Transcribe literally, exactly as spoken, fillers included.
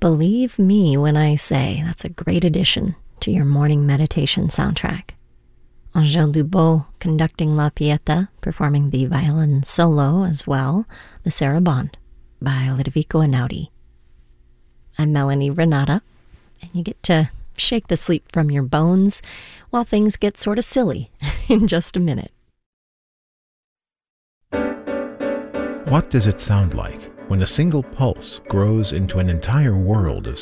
Believe me when I say that's a great addition to your morning meditation soundtrack. Angèle Dubot conducting La Pieta, performing the violin solo as well, the Sarabande by Ludovico Einaudi. I'm Melanie Renata, and you get to shake the sleep from your bones while things get sort of silly in just a minute. What does it sound like when a single pulse grows into an entire world of